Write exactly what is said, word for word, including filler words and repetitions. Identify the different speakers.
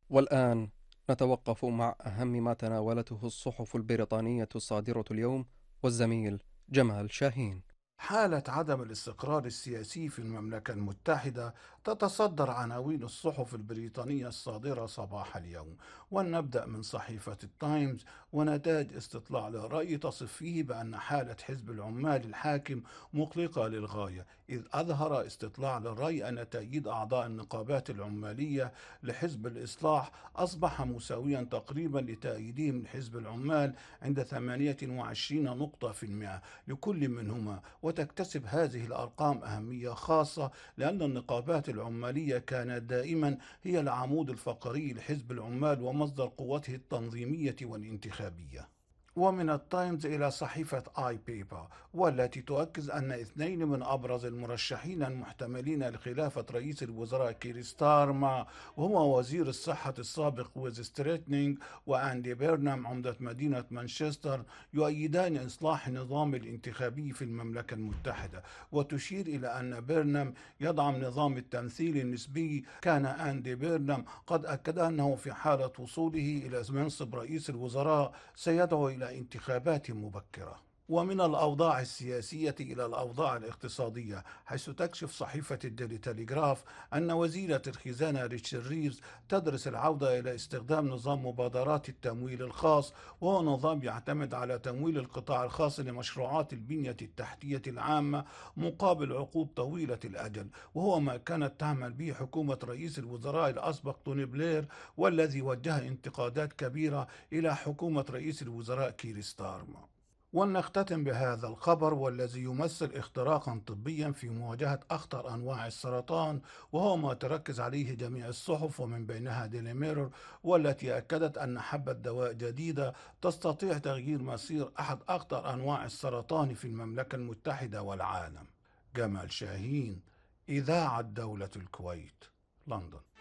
Speaker 1: والآن نتوقف مع أهم ما تناولته الصحف البريطانية الصادرة اليوم، والزميل جمال شاهين.
Speaker 2: حالة عدم الاستقرار السياسي في المملكة المتحدة تتصدر عناوين الصحف البريطانية الصادرة صباح اليوم. ولنبدأ من صحيفة التايمز، ونتاج استطلاع للرأي تصف فيه بأن حالة حزب العمال الحاكم مقلقة للغاية، إذ أظهر استطلاع للرأي أن تأييد أعضاء النقابات العمالية لحزب الإصلاح أصبح مساويا تقريبا لتأييدهم لحزب العمال عند ثمانية وعشرين نقطة في المئة لكل منهما. وتكتسب هذه الأرقام أهمية خاصة لأن النقابات العمالية كانت دائما هي العمود الفقري لحزب العمال ومصدر قوته التنظيمية والانتخابية. ومن التايمز إلى صحيفة آي بيبر، والتي تؤكد أن اثنين من أبرز المرشحين المحتملين لخلافة رئيس الوزراء كير ستارما، وهو وزير الصحة السابق ويز ستريتنينغ، وأندي بيرنام عمدة مدينة مانشستر، يؤيدان إصلاح النظام الانتخابي في المملكة المتحدة. وتشير إلى أن بيرنام يدعم نظام التمثيل النسبي. كان أندي بيرنام قد أكد أنه في حالة وصوله إلى منصب رئيس الوزراء سيدعو إلى انتخابات مبكرة. ومن الأوضاع السياسية إلى الأوضاع الاقتصادية، حيث تكشف صحيفة الديلي تليغراف أن وزيرة الخزانة ريتشل ريفز تدرس العودة إلى استخدام نظام مبادرات التمويل الخاص، وهو نظام يعتمد على تمويل القطاع الخاص لمشروعات البنية التحتية العامة مقابل عقود طويلة الأجل، وهو ما كانت تعمل به حكومة رئيس الوزراء الأسبق توني بلير، والذي وجه انتقادات كبيرة إلى حكومة رئيس الوزراء كير ستارما. ولنختتم بهذا الخبر والذي يمثل اختراقا طبيا في مواجهة أخطر أنواع السرطان، وهو ما تركز عليه جميع الصحف ومن بينها ديلي ميرور، والتي أكدت أن حبة دواء جديدة تستطيع تغيير مصير أحد أخطر أنواع السرطان في المملكة المتحدة والعالم. جمال شاهين، إذاعة دولة الكويت، لندن.